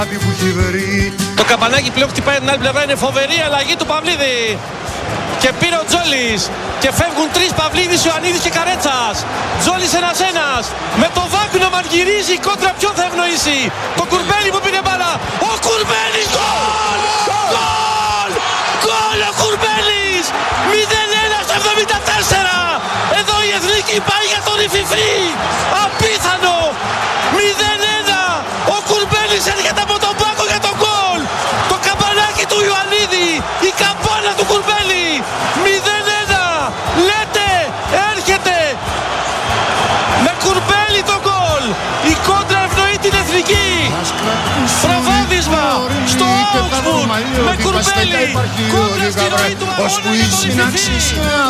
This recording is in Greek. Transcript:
Το καμπανάκι πλέον χτυπάει την άλλη πλευρά, είναι φοβερή αλλαγή του Παυλίδη. Και πήρε ο Τζόλης και φεύγουν τρεις, Παυλίδης, Ιωαννίδης και Καρέτσας. Τζόλης ένας-ένας, με το Βάγκνο μαργυρίζει, η κόντρα ποιον θα ευνοήσει? Το Κουρμπέλι που πήρε μπάλα, ο Κουρμπέλης, γκολ! Γκολ! Γκολ ο Κουρμπέλης! 0-1 στο 74! Εδώ η Εθνική πάει για τον Ιφιφρή! Απίθανο! 0-1! Ο Κουρμπέλης έρχεται από τον πάγκο για τον γκολ! Το καμπανάκι του Ιωαννίδη, η καμπάνα του Κουρμπέλη! 0-1! Λέτε, έρχεται! Με Κουρμπέλη το γκολ! Η κόντρα ευνοεί την Εθνική! Προβάδισμα στο Augsburg! Με Κουρμπέλη! Κόντρα στη ροή του αγώνα για τον Ιφιφρή!